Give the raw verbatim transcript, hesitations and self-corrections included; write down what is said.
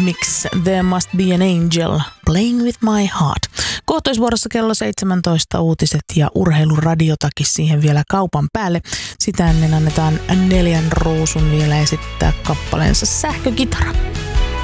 Eurythmics, There Must Be an Angel, Playing with My Heart. Kohtoisvuorossa kello seitsemäntoista uutiset ja urheiluradiotakin siihen vielä kaupan päälle. Sitä ennen annetaan Neljän Ruusun vielä esittää kappaleensa Sähkökitara.